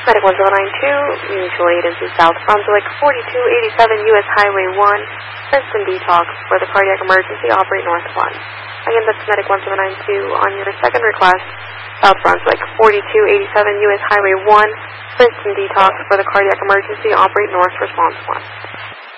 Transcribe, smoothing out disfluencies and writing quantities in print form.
Medic 1092, Mutual Agency South Brunswick, 4287 U.S. Highway 1, Princeton Detox for the cardiac emergency, operate north 1. Again, that's Medic 1792 on your second request, South Brunswick, 4287 U.S. Highway 1, Princeton Detox for the cardiac emergency, operate north, response 1.